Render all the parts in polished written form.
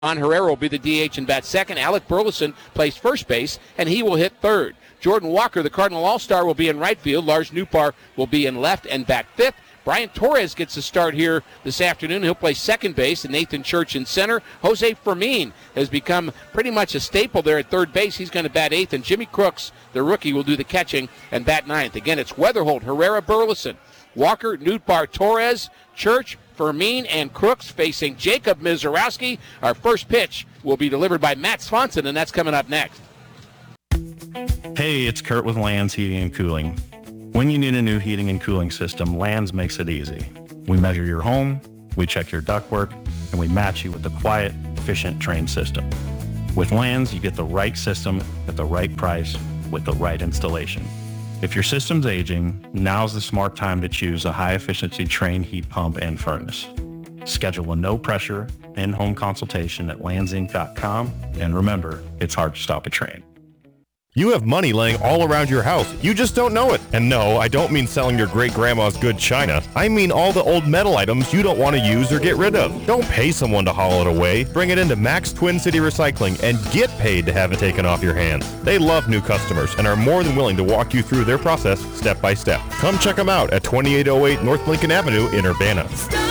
Herrera will be the DH and bat second. Alec Burleson plays first base, and he will hit third. Jordan Walker, the Cardinal All-Star, will be in right field. Lars Nootbaar will be in left and bat fifth. Brian Torres gets a start here this afternoon. He'll play second base, and Nathan Church in center. Jose Fermin has become pretty much a staple there at third base. He's going to bat eighth, and Jimmy Crooks, the rookie, will do the catching and bat ninth. Again, it's Weatherholt, Herrera, Burleson, Walker, Nootbaar, Torres, Church, Fermin, and Crooks facing Jacob Mizorowski. Our first pitch will be delivered by Matt Swanson, and that's coming up next. Hey, it's Kurt with Lands Heating and Cooling. When you need a new heating and cooling system, Lands makes it easy. We measure your home, we check your ductwork, and we match you with the quiet, efficient, trained system. With Lands, you get the right system at the right price with the right installation. If your system's aging, now's the smart time to choose a high-efficiency trained heat pump and furnace. Schedule a no-pressure, in-home consultation at landsinc.com, and remember, it's hard to stop a train. You have money laying all around your house. You just don't know it. And no, I don't mean selling your great-grandma's good china. I mean all the old metal items you don't want to use or get rid of. Don't pay someone to haul it away. Bring it into Max Twin City Recycling and get paid to have it taken off your hands. They love new customers and are more than willing to walk you through their process step by step. Come check them out at 2808 North Lincoln Avenue in Urbana.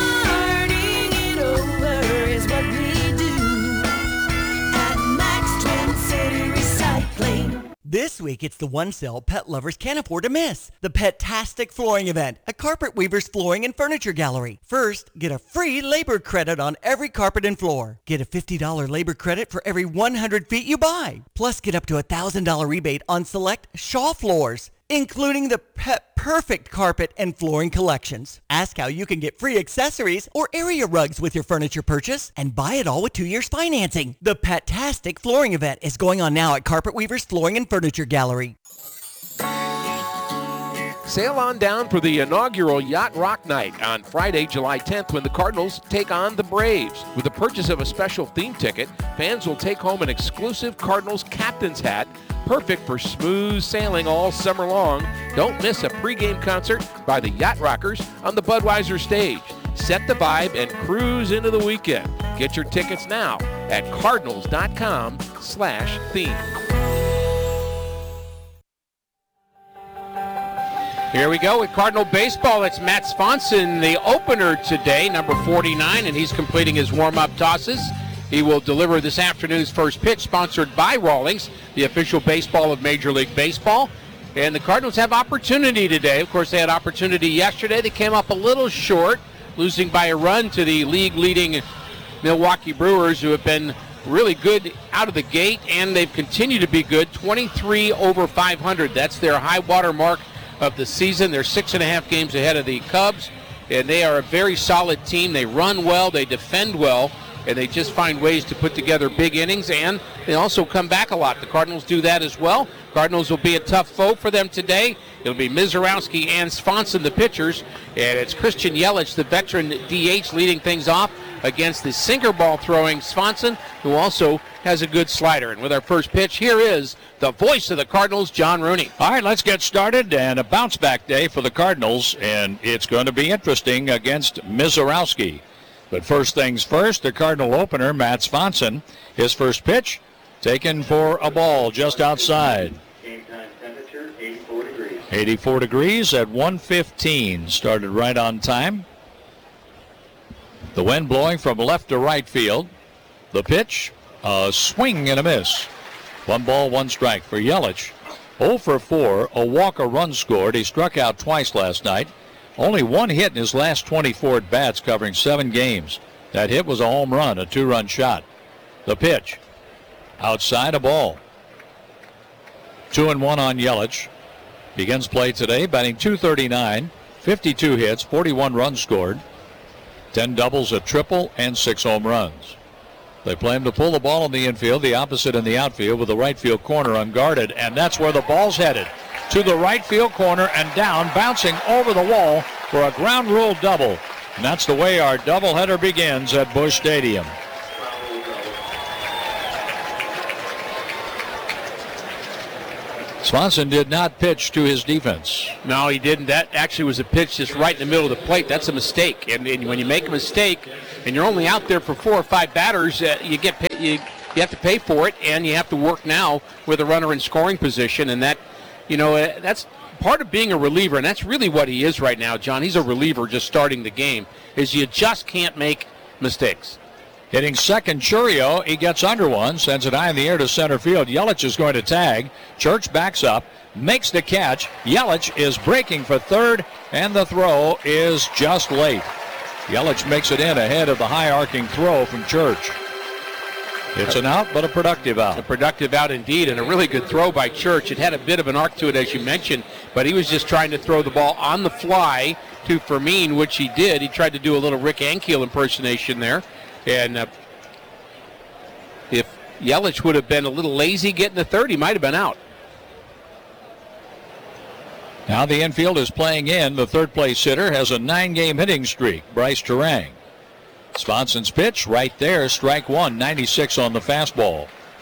This week, it's the one sale pet lovers can't afford to miss. The Pet-tastic Flooring Event at Carpet Weaver's Flooring and Furniture Gallery. First, get a free labor credit on every carpet and floor. Get a $50 labor credit for every 100 feet you buy. Plus, get up to a $1,000 rebate on select Shaw floors, including the Pet Perfect carpet and flooring collections. Ask how you can get free accessories or area rugs with your furniture purchase and buy it all with 2 years financing. The Pet-tastic Flooring Event is going on now at Carpet Weaver's Flooring and Furniture Gallery. Sail on down for the inaugural Yacht Rock Night on Friday, July 10th, when the Cardinals take on the Braves. With the purchase of a special theme ticket, fans will take home an exclusive Cardinals captain's hat, perfect for smooth sailing all summer long. Don't miss a pregame concert by the Yacht Rockers on the Budweiser stage. Set the vibe and cruise into the weekend. Get your tickets now at cardinals.com/theme. Here we go with Cardinal baseball. It's Matt Swanson, the opener today, number 49, and he's completing his warm-up tosses. He will deliver this afternoon's first pitch, sponsored by Rawlings, the official baseball of Major League Baseball. And the Cardinals have opportunity today. Of course, they had opportunity yesterday. They came up a little short, losing by a run to the league-leading Milwaukee Brewers, who have been really good out of the gate, and they've continued to be good, 23 over 500. That's their high water mark of the season. They're 6.5 games ahead of the Cubs, and they are a very solid team. They run well, they defend well, and they just find ways to put together big innings, and they also come back a lot. The Cardinals do that as well. Cardinals will be a tough foe for them today. It'll be Mizorowski and Swanson, the pitchers, and it's Christian Yelich, the veteran DH, leading things off against the sinker ball throwing Swanson, who also has a good slider. And with our first pitch, here is the voice of the Cardinals, John Rooney. All right, let's get started, and a bounce-back day for the Cardinals, and it's going to be interesting against Mizorowski. But first things first, the Cardinal opener, Matt Swanson. His first pitch, taken for a ball just outside. Game time temperature, 84 degrees. 84 degrees at 1:15. Started right on time. The wind blowing from left to right field. The pitch, a swing and a miss. 1 ball, 1 strike for Yelich. 0 for 4, a walk, a run scored. He struck out twice last night. Only 1 hit in his last 24 at-bats, covering 7 games. That hit was a home run, a 2-run shot. The pitch, outside, a ball. 2-1 on Yelich. Begins play today, batting .239, 52 hits, 41 runs scored, 10 doubles, a triple, and 6 home runs. They play him to pull the ball in the infield, the opposite in the outfield, with the right field corner unguarded, and that's where the ball's headed. To the right field corner and down, bouncing over the wall for a ground rule double. And that's the way our doubleheader begins at Busch Stadium. Swanson did not pitch to his defense. No, he didn't. That actually was a pitch just right in the middle of the plate. That's a mistake. And when you make a mistake and you're only out there for 4 or 5 batters, you have to pay for it, and you have to work now with a runner in scoring position. And that, that's part of being a reliever, and that's really what he is right now, John. He's a reliever just starting the game, is you just can't make mistakes. Hitting second, Churio. He gets under one, sends it high in the air to center field. Yelich is going to tag. Church backs up, makes the catch. Yelich is breaking for third, and the throw is just late. Yelich makes it in ahead of the high arcing throw from Church. It's an out, but a productive out. A productive out indeed, and a really good throw by Church. It had a bit of an arc to it, as you mentioned, but he was just trying to throw the ball on the fly to Fermin, which he did. He tried to do a little Rick Ankiel impersonation there. And if Yelich would have been a little lazy getting the third, he might have been out. Now the infield is playing in. The third place hitter has a 9-game hitting streak, Bryce Turang. Swanson's pitch right there, strike one, 96 on the fastball.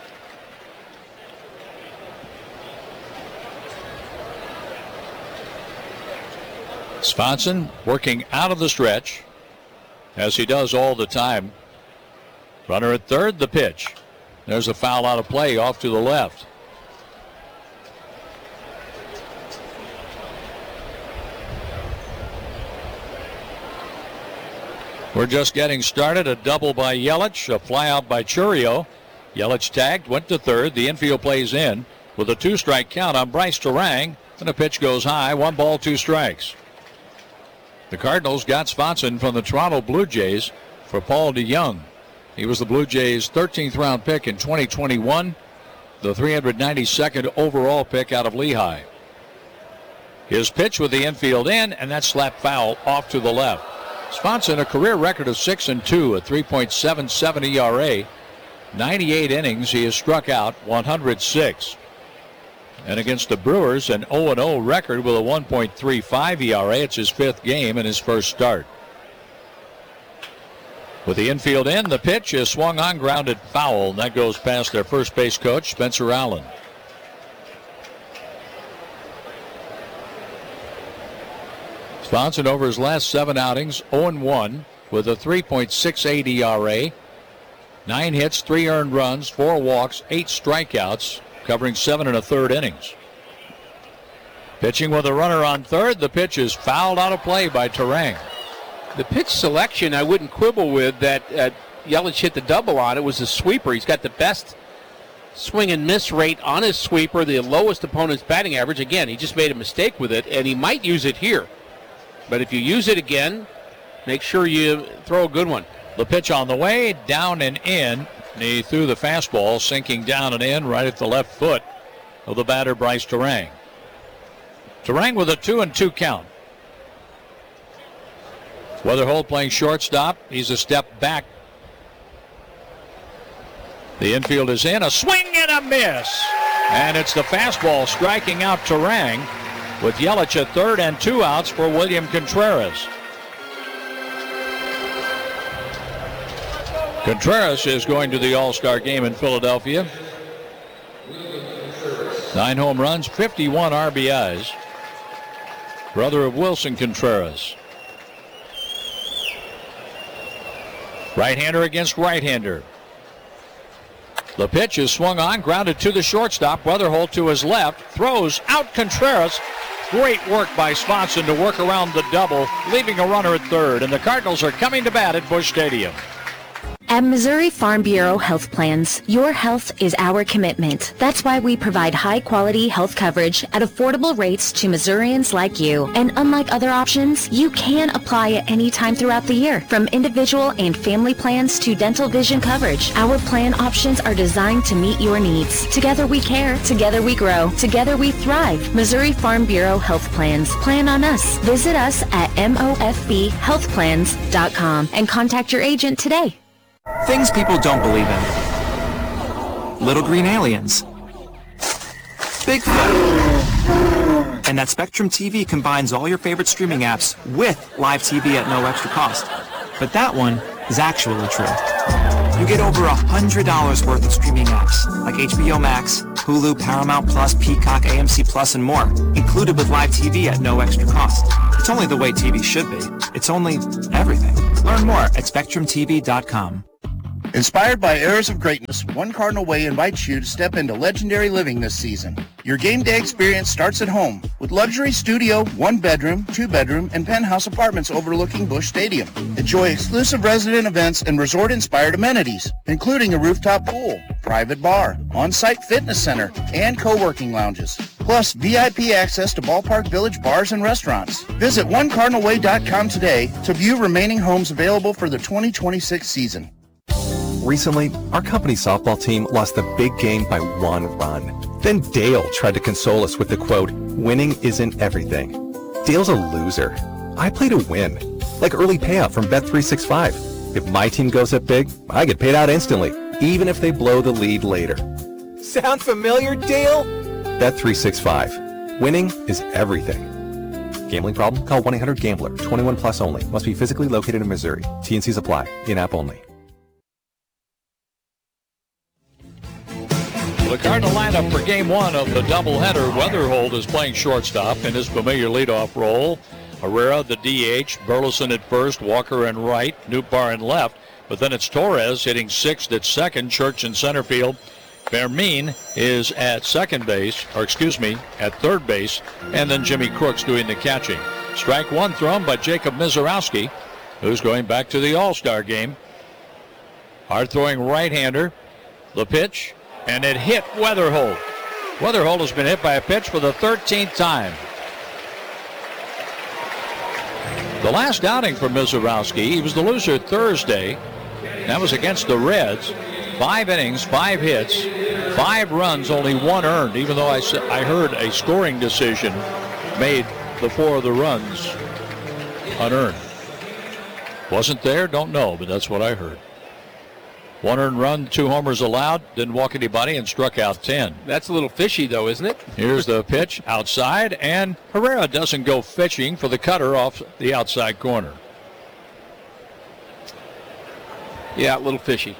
Swanson working out of the stretch, as he does all the time. Runner at third, the pitch. There's a foul out of play off to the left. We're just getting started. A double by Yelich, a fly out by Churio. Yelich tagged, went to third. The infield plays in with a 2-strike count on Bryce Turang, and the pitch goes high. 1 ball, 2 strikes. The Cardinals got Swanson from the Toronto Blue Jays for Paul DeJong. He was the Blue Jays' 13th round pick in 2021, the 392nd overall pick out of Lehigh. His pitch with the infield in, and that slapped foul off to the left. Swanson, a career record of 6-2, a 3.77 ERA. 98 innings, he has struck out 106. And against the Brewers, an 0-0 record with a 1.35 ERA. It's his 5th game and his first start. With the infield in, the pitch is swung on, grounded foul, and that goes past their first base coach, Spencer Allen. Swanson over his last 7 outings, 0-1 with a 3.68 ERA. 9 hits, 3 earned runs, 4 walks, 8 strikeouts, covering 7 1/3 innings. Pitching with a runner on third, the pitch is fouled out of play by Turang. The pitch selection I wouldn't quibble with that Yelich hit the double on. It was a sweeper. He's got the best swing and miss rate on his sweeper, the lowest opponent's batting average. Again, he just made a mistake with it, and he might use it here. But if you use it again, make sure you throw a good one. The pitch on the way, down and in. And he threw the fastball, sinking down and in right at the left foot of the batter, Bryce Turang. Turang with a 2-2 count. Weatherholt playing shortstop. He's a step back. The infield is in. A swing and a miss. And it's the fastball striking out Turang, with Yelich at third and 2 outs for William Contreras. Contreras is going to the All-Star game in Philadelphia. 9 home runs, 51 RBIs. Brother of Wilson Contreras. Right-hander against right-hander. The pitch is swung on, grounded to the shortstop. Weatherholt to his left, throws out Contreras. Great work by Swanson to work around the double, leaving a runner at third. And the Cardinals are coming to bat at Busch Stadium. At Missouri Farm Bureau Health Plans, your health is our commitment. That's why we provide high-quality health coverage at affordable rates to Missourians like you. And unlike other options, you can apply at any time throughout the year. From individual and family plans to dental vision coverage, our plan options are designed to meet your needs. Together we care. Together we grow. Together we thrive. Missouri Farm Bureau Health Plans. Plan on us. Visit us at mofbhealthplans.com and contact your agent today. Things people don't believe in. Little green aliens. Bigfoot. And that Spectrum TV combines all your favorite streaming apps with live TV at no extra cost. But that one is actually true. You get over $100 worth of streaming apps like HBO Max, Hulu, Paramount Plus, Peacock, AMC Plus, and more, included with live TV at no extra cost. It's only the way TV should be. It's only everything. Learn more at SpectrumTV.com. Inspired by Eras of Greatness, One Cardinal Way invites you to step into legendary living this season. Your game day experience starts at home with luxury studio, 1-bedroom, 2-bedroom, and penthouse apartments overlooking Busch Stadium. Enjoy exclusive resident events and resort-inspired amenities, including a rooftop pool, private bar, on-site fitness center, and co-working lounges. Plus, VIP access to Ballpark Village bars and restaurants. Visit OneCardinalWay.com today to view remaining homes available for the 2026 season. Recently, our company's softball team lost the big game by 1 run. Then Dale tried to console us with the quote, "Winning isn't everything." Dale's a loser. I play to win, like early payout from Bet365. If my team goes up big, I get paid out instantly, even if they blow the lead later. Sound familiar, Dale? Bet365. Winning is everything. Gambling problem? Call 1-800-GAMBLER. 21 plus only. Must be physically located in Missouri. T&Cs apply. In-app only. The Cardinal lineup for Game 1 of the doubleheader. Wetherholt is playing shortstop in his familiar leadoff role. Herrera, the DH, Burleson at first, Walker in right, Nootbaar in left. But then it's Torres hitting sixth at second, Church in center field. Vermin is at at third base, and then Jimmy Crooks doing the catching. Strike one thrown by Jacob Mizorowski, who's going back to the All-Star game. Hard-throwing right-hander. The pitch. And it hit Wetherholt. Wetherholt has been hit by a pitch for the 13th time. The last outing for Mizorowski, he was the loser Thursday. That was against the Reds. 5 innings, 5 hits, 5 runs, only 1 earned, even though I heard a scoring decision made the 4 of the runs unearned. Wasn't there? Don't know, but that's what I heard. 1 earned run, 2 homers allowed, didn't walk anybody, and struck out 10. That's a little fishy, though, isn't it? Here's the pitch outside, and Herrera doesn't go fishing for the cutter off the outside corner. Yeah, a little fishy.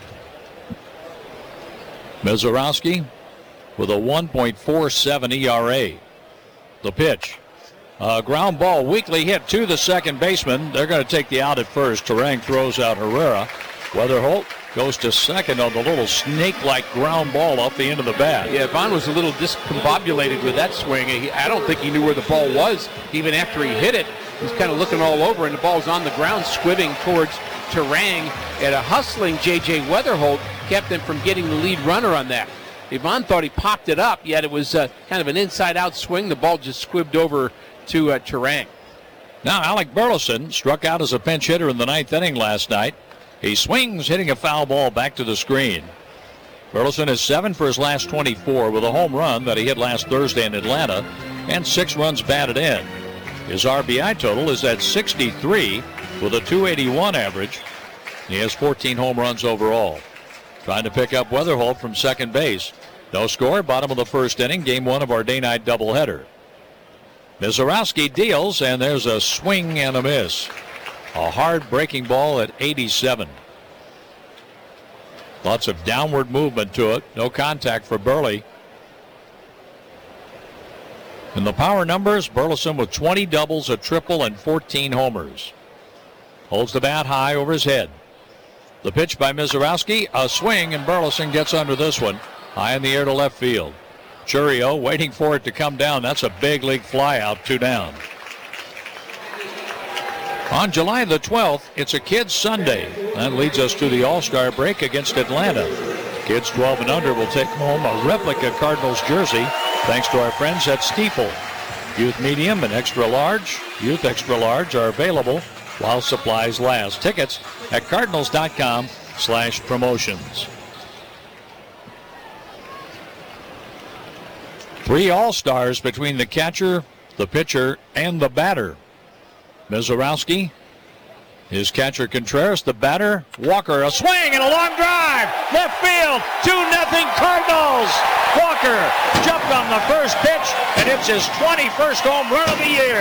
Mizorowski with a 1.47 ERA. The pitch. Ground ball, weakly hit to the second baseman. They're going to take the out at first. Turang throws out Herrera. Wetherholt goes to second on the little snake-like ground ball off the end of the bat. Yeah, Vaughn was a little discombobulated with that swing. I don't think he knew where the ball was even after he hit it. He's kind of looking all over, and the ball's on the ground, squibbing towards Turang. And a hustling J.J. Wetherholt kept him from getting the lead runner on that. Yvonne thought he popped it up, yet it was kind of an inside-out swing. The ball just squibbed over to Turang. Now Alec Burleson struck out as a pinch hitter in the 9th inning last night. He swings, hitting a foul ball back to the screen. Burleson is 7 for his last 24 with a home run that he hit last Thursday in Atlanta and 6 runs batted in. His RBI total is at 63 with a .281 average. He has 14 home runs overall. Trying to pick up Wetherholt from second base. No score, bottom of the 1st inning, Game 1 of our day-night doubleheader. Mizorowski deals, and there's a swing and a miss. A hard breaking ball at 87. Lots of downward movement to it. No contact for Burley. In the power numbers, Burleson with 20 doubles, a triple, and 14 homers. Holds the bat high over his head. The pitch by Mizorowski, a swing, and Burleson gets under this one. High in the air to left field. Churio waiting for it to come down. That's a big league fly out, 2 down. On July the 12th, it's a Kids Sunday. That leads us to the All-Star break against Atlanta. Kids 12 and under will take home a replica Cardinals jersey thanks to our friends at Stiefel. Youth medium and extra large. Youth extra large are available while supplies last. Tickets at cardinals.com/promotions. 3 All-Stars between the catcher, the pitcher, and the batter. Mizorowski, his catcher Contreras, the batter Walker, a swing and a long drive, left field, 2-0 Cardinals. Walker jumped on the first pitch, and it's his 21st home run of the year.